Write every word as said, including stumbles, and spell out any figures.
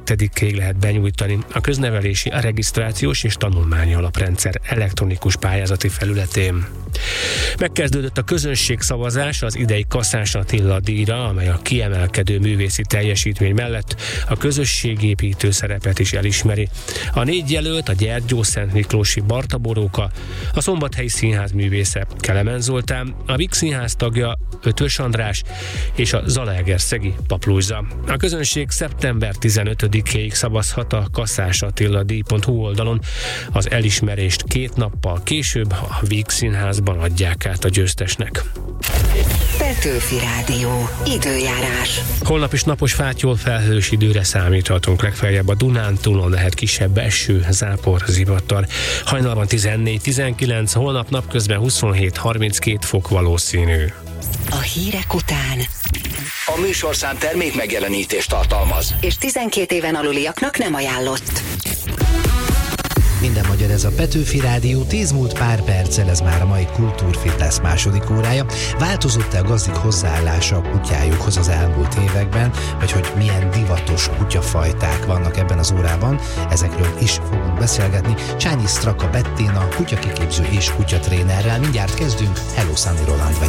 tizenkettedikéig lehet benyújtani a köznevelési, regisztrációs és tanulmányi alaprendszer elektronikus pályázati felületén. Megkezdődött a közönségszavazás az idei Kaszás Attila díjra, amely a kiemelkedő művészi teljesítmény mellett a közösségépítő szerepet is elismeri. A négy jelölt a Gyergyószent Miklósi Barta Boróka, a Szombathelyi Színház művésze Kelemen Zoltán, a Víg Színház tagja Ötvös András és a Zalaegerszegi Paplujza. A közönség szeptember tizenötödikéig szavazhat a kaszásattiladíj pont hu oldalon. Az elismerést két nappal később a Víg Színházban adják át a győztesnek. Petőfi Rádió. Időjárás. Holnap is napos, fátyol, felhős időre számíthatunk. Legfeljebb a Dunántúlon lehet kisebb eső, zápor, zivatar. Hajnalban tizennégy tizenkilenc, holnap napközben huszonhét harminckét fok valószínű. A hírek után a műsorszám termék megjelenítést tartalmaz, és tizenkét éven aluliaknak nem ajánlott. Minden magyar, ez a Petőfi Rádió, tíz múlt pár perccel, ez már a mai Kultúrfitness második órája. Változott-e a gazdik hozzáállása a kutyájukhoz az elmúlt években, vagy hogy milyen divatos kutyafajták vannak ebben az órában? Ezekről is fogunk beszélgetni Csányi Straka Bettina, kutyakiképző és kutyatrénerrel. Mindjárt kezdünk. Hello, Sunny Roland vagyok.